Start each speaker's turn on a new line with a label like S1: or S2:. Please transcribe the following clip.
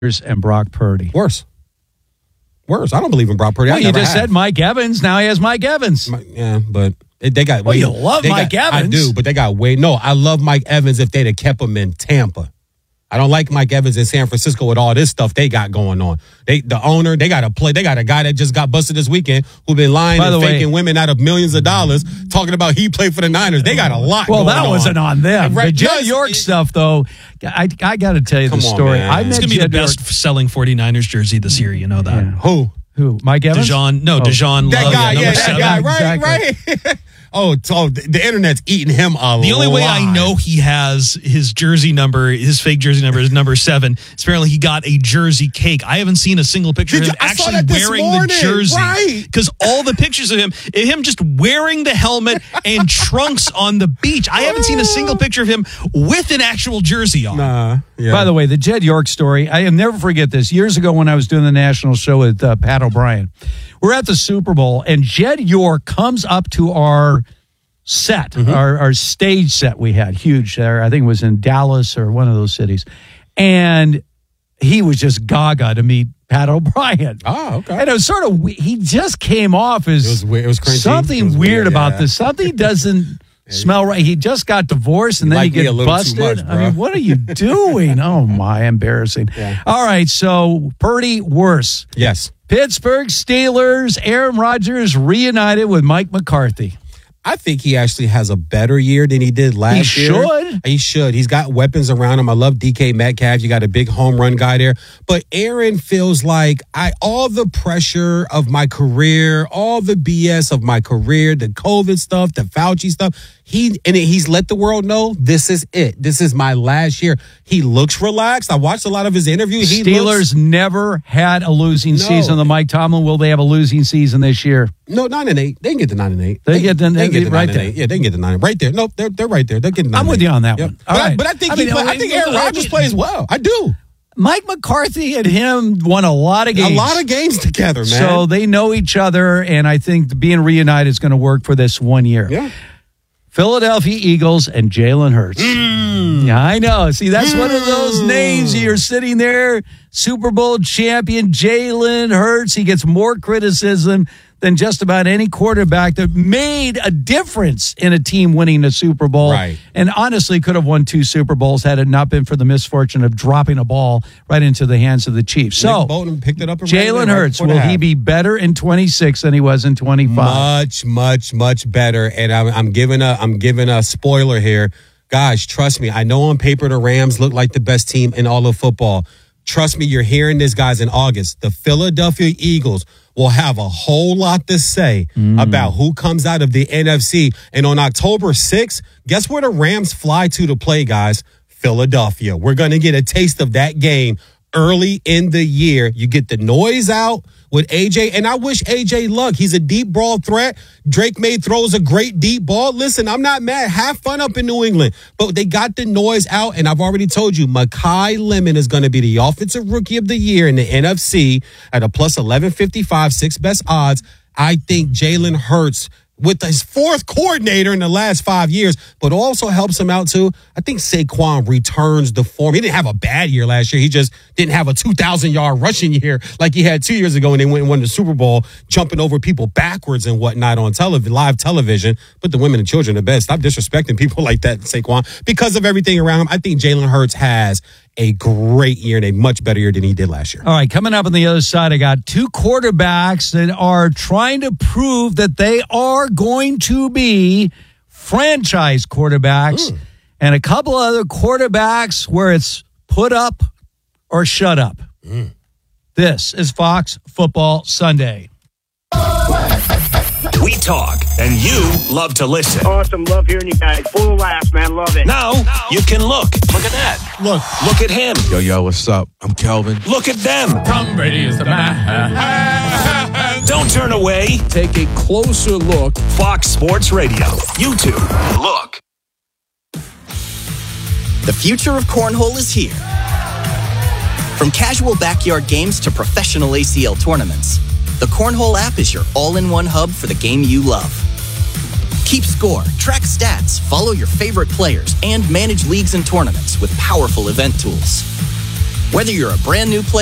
S1: and Brock Purdy.
S2: Worse. I don't believe in Brock Purdy.
S1: Well, you just said Mike Evans. Now he has Mike Evans.
S2: Yeah, but they got.
S1: Well, you love Mike Evans.
S2: I do, but they got way. No, I love Mike Evans if they'd have kept him in Tampa. I don't like Mike Evans in San Francisco with all this stuff they got going on. The owner, they got a guy that just got busted this weekend who been lying and faking women out of millions of dollars, talking about he played for the Niners. They got a lot going on.
S1: Well, that wasn't on them.
S2: Right.
S1: The Jed York stuff, though, I got to tell you the story.
S3: It's going to be the best-selling 49ers jersey this year. You know that.
S2: Yeah.
S1: Who? Mike Evans?
S3: Deshaun Love.
S2: That guy,
S3: number 7.
S2: That guy, right. Oh, the internet's eating him a lot.
S3: The only way I know he has his jersey number, his fake jersey number is number 7. Apparently, he got a jersey cake. I haven't seen a single picture of him actually wearing the jersey. Right. Because all the pictures of him just wearing the helmet and trunks on the beach. I haven't seen a single picture of him with an actual jersey on.
S2: Nah. Yeah.
S1: By the way, the Jed York story, I'll never forget this. Years ago when I was doing the national show with Pat O'Brien, we're at the Super Bowl, and Jed York comes up to our set, our stage set we had, huge there. I think it was in Dallas or one of those cities. And he was just gaga to meet Pat O'Brien.
S2: Oh, okay.
S1: And it was sort of, he just came off as
S2: it was cringy.
S1: something weird about this. Something doesn't smell right. He just got divorced and then he gets busted.
S2: Much,
S1: I mean, what are you doing? Oh, my, embarrassing.
S2: Yeah.
S1: All right, so Purdy worse.
S2: Yes.
S1: Pittsburgh Steelers, Aaron Rodgers reunited with Mike McCarthy.
S2: I think he actually has a better year than he did last year. He should. He's got weapons around him. I love DK Metcalf. You got a big home run guy there. But Aaron feels like all the pressure of my career, all the BS of my career, the COVID stuff, the Fauci stuff, he's let the world know this is it. This is my last year. He looks relaxed. I watched a lot of his interviews.
S1: Steelers never had a losing season. The Mike Tomlin, will they have a losing season this year?
S2: No, 9-8. They can get the 9-8.
S1: They get the right there.
S2: Yeah, they can get the 9 right there. Nope, they're right there. They're getting 9-8.
S1: I'm with you on that one. All right.
S2: But I think I think Aaron Rodgers plays well. I do.
S1: Mike McCarthy and him won a lot of games.
S2: A lot of games together, man.
S1: So they know each other, and I think being reunited is going to work for this 1 year.
S2: Yeah.
S1: Philadelphia Eagles and Jalen Hurts. Yeah, I know. See, that's one of those names. You're sitting there, Super Bowl champion Jalen Hurts. He gets more criticism than just about any quarterback that made a difference in a team winning a Super Bowl.
S2: Right.
S1: And honestly could have won 2 Super Bowls had it not been for the misfortune of dropping a ball right into the hands of the Chiefs. So,
S2: Nick Bolton picked it up.
S1: Jalen Hurts, will he be better in 26 than he was in 25?
S2: Much better. And I'm giving a spoiler here. Guys, trust me. I know on paper the Rams look like the best team in all of football. Trust me, you're hearing this, guys, in August. The Philadelphia Eagles will have a whole lot to say about who comes out of the NFC. And on October 6th, guess where the Rams fly to play, guys? Philadelphia. We're going to get a taste of that game early in the year. You get the noise out with AJ, and I wish AJ luck. He's a deep ball threat. Drake May throws a great deep ball. Listen, I'm not mad. Have fun up in New England. But they got the noise out, and I've already told you, Mekhi Lemon is going to be the offensive rookie of the year in the NFC at a plus 1155, 6 best odds. I think Jalen Hurts, with his 4th coordinator in the last 5 years, but also helps him out too. I think Saquon returns the form. He didn't have a bad year last year. He just didn't have a 2,000-yard rushing year like he had 2 years ago when they went and won the Super Bowl, jumping over people backwards and whatnot on live television. But the women and children are best. Stop disrespecting people like that, Saquon. Because of everything around him, I think Jalen Hurts has a great year and a much better year than he did last year.
S1: All right, coming up on the other side, I got 2 quarterbacks that are trying to prove that they are going to be franchise quarterbacks and a couple other quarterbacks where it's put up or shut up. This is Fox Football Sunday.
S4: We talk, and you love to listen.
S5: Awesome. Love hearing you guys. Full of laughs, man. Love it.
S4: Now you can look. Look at that. Look at him.
S6: Yo, what's up? I'm Kelvin.
S4: Look at them.
S7: Tom Brady is the man.
S4: Don't turn away.
S6: Take a closer look.
S4: Fox Sports Radio. YouTube. Look.
S8: The future of cornhole is here. From casual backyard games to professional ACL tournaments, the Cornhole app is your all-in-one hub for the game you love. Keep score, track stats, follow your favorite players, and manage leagues and tournaments with powerful event tools. Whether you're a brand new player